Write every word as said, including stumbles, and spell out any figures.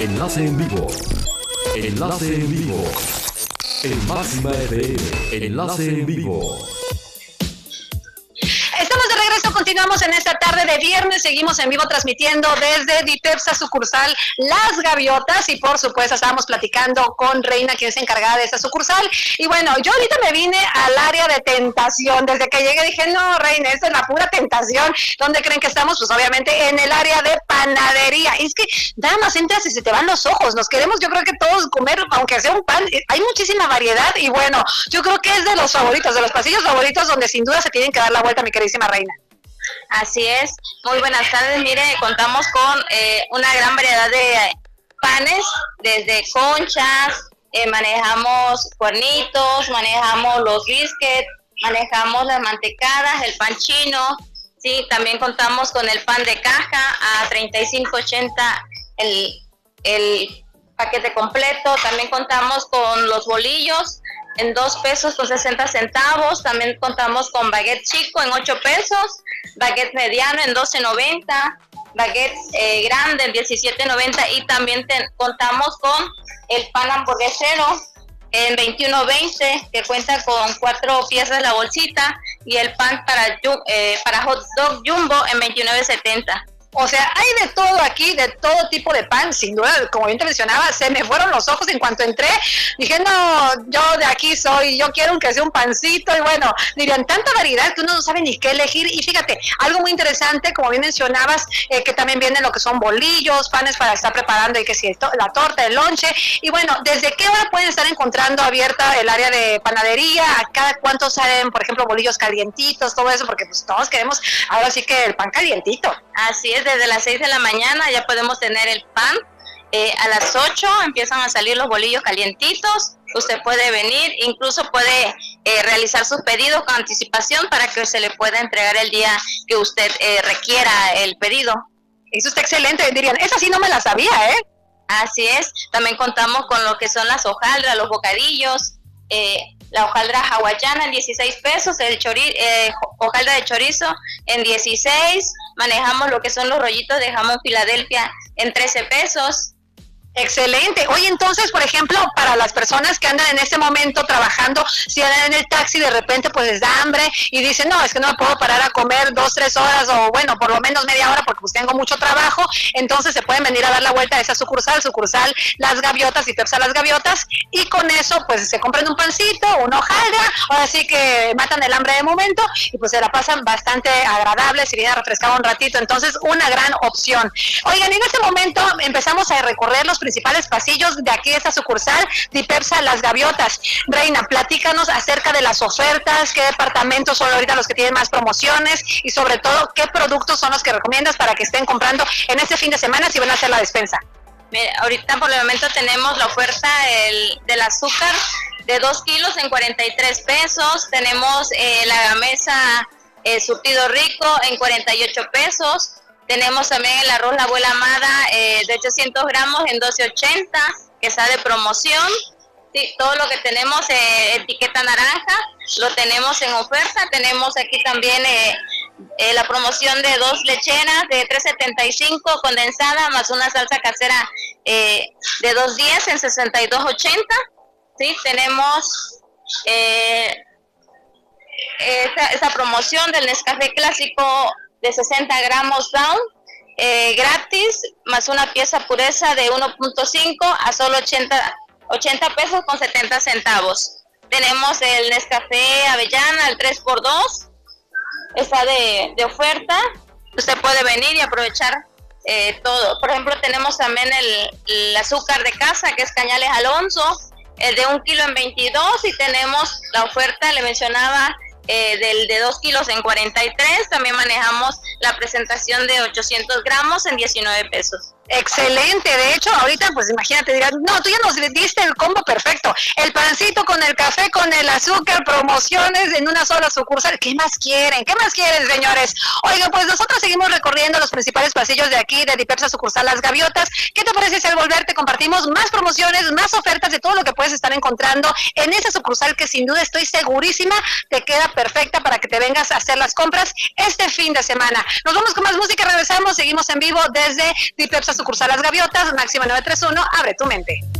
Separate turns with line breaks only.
Enlace en vivo. Enlace en vivo. En Máxima F M. Enlace en vivo.
Estamos de regreso, continuamos en esta tarde de viernes, seguimos en vivo transmitiendo desde Dipepsa sucursal Las Gaviotas y por supuesto estábamos platicando con Reina, quien es encargada de esta sucursal. Y bueno, yo ahorita me vine al área de tentación, desde que llegué dije, no Reina, esta es la pura tentación. ¿Dónde creen que estamos? Pues obviamente en el área de panadería. Es que damas, entras y se te van los ojos, nos queremos yo creo que todos comer, aunque sea un pan, hay muchísima variedad y bueno, yo creo que es de los favoritos, de los pasillos favoritos donde sin duda se tienen que dar la vuelta, mi queridísima Reina.
Así es, muy buenas tardes. Mire, contamos con eh, una gran variedad de panes, desde conchas, eh, manejamos cuernitos, manejamos los biscuits, manejamos las mantecadas, el pan chino, sí, también contamos con el pan de caja a treinta y cinco ochenta el, el paquete completo, también contamos con los bolillos en dos pesos con sesenta centavos, también contamos con baguette chico en ocho pesos, baguette mediano en doce noventa, baguette eh, grande en diecisiete noventa y también te, contamos con el pan hamburguesero en veintiuno veinte que cuenta con cuatro piezas la bolsita y el pan para, eh, para hot dog jumbo en veintinueve setenta.
O sea, hay de todo aquí, de todo tipo de pan, sin duda, como bien te mencionaba, se me fueron los ojos en cuanto entré, dije, no, yo de aquí soy, yo quiero que sea un pancito, y bueno, dirían, tanta variedad que uno no sabe ni qué elegir, y fíjate, algo muy interesante, como bien mencionabas, eh, que también vienen lo que son bolillos, panes para estar preparando, y que si la torta, el lonche, y bueno, ¿desde qué hora pueden estar encontrando abierta el área de panadería? ¿A cada cuánto salen, por ejemplo, bolillos calientitos, todo eso? Porque pues todos queremos, ahora sí que el pan calientito.
Así es, desde las seis de la mañana ya podemos tener el pan, eh, a las ocho empiezan a salir los bolillos calientitos, usted puede venir, incluso puede eh, realizar sus pedidos con anticipación para que se le pueda entregar el día que usted eh, requiera el pedido.
Eso está excelente, dirían, esa sí no me la sabía, ¿eh?
Así es, también contamos con lo que son las hojaldras, los bocadillos, eh, la hojaldra hawaiana en dieciséis pesos, el chori, eh, hojaldra de chorizo en dieciséis, manejamos lo que son los rollitos de jamón Filadelfia en trece pesos.
Excelente. Oye, entonces, por ejemplo, para las personas que andan en este momento trabajando, si andan en el taxi, de repente pues les da hambre y dicen, no, es que no me puedo parar a comer dos, tres horas o bueno, por lo menos media hora porque pues tengo mucho trabajo, entonces se pueden venir a dar la vuelta a esa sucursal, sucursal Las Gaviotas y Dipepsa Las Gaviotas, y con eso pues se compran un pancito, una hojaldra, ahora sí que matan el hambre de momento y pues se la pasan bastante agradable, si vienen a refrescar un ratito, entonces una gran opción. Oigan, en este momento empezamos a recorrer los principales pasillos de aquí de esta sucursal Dipepsa Las Gaviotas. Reina, platícanos acerca de las ofertas, qué departamentos son ahorita los que tienen más promociones y sobre todo qué productos son los que recomiendas para que estén comprando en este fin de semana si van a hacer la despensa.
Mira, ahorita por el momento tenemos la oferta el, del azúcar de dos kilos en cuarenta y tres pesos, tenemos eh, la gamesa eh, surtido rico en cuarenta y ocho pesos, tenemos también el arroz La Abuela Amada eh, de ochocientos gramos en doce ochenta, que está de promoción. Sí, todo lo que tenemos eh, etiqueta naranja, lo tenemos en oferta. Tenemos aquí también eh, eh, la promoción de dos lecheras de tres setenta y cinco condensada más una salsa casera eh, de dos diez en sesenta y dos ochenta. Sí, tenemos eh, esa, esa promoción del Nescafé clásico de sesenta gramos down, eh, gratis, más una pieza pureza de uno punto cinco a solo ochenta, ochenta pesos con setenta centavos. Tenemos el Nescafé Avellana, el tres por dos, está de, de oferta, usted puede venir y aprovechar eh, todo. Por ejemplo, tenemos también el, el azúcar de casa, que es Cañales Alonso, el de un kilo en veintidós, y tenemos la oferta, le mencionaba, Eh, del de dos kilos en cuarenta y tres, también manejamos la presentación de ochocientos gramos en diecinueve pesos.
Excelente, de hecho, ahorita pues imagínate, dirán, no, tú ya nos diste el combo perfecto, el pancito con el café, con el azúcar, promociones en una sola sucursal, ¿qué más quieren? ¿Qué más quieren, señores? Oiga, pues nosotros seguimos recorriendo los principales pasillos de aquí, de Dipepsa sucursal Las Gaviotas. ¿Qué te parece si al volver te compartimos más promociones, más ofertas de todo lo que puedes estar encontrando en esa sucursal que sin duda estoy segurísima te queda perfecta para que te vengas a hacer las compras este fin de semana? Nos vamos con más música, regresamos, seguimos en vivo desde Tripepsa sucursal Las Gaviotas, máxima nueve tres uno, abre tu mente.